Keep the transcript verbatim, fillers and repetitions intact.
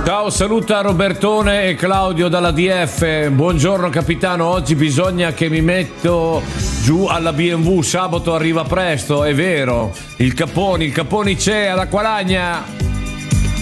Ciao, saluta Robertone e Claudio dalla D F. Buongiorno capitano, oggi bisogna che mi metto giù alla B M W, sabato arriva presto, è vero. Il Caponi, il Caponi c'è, alla Qualagna.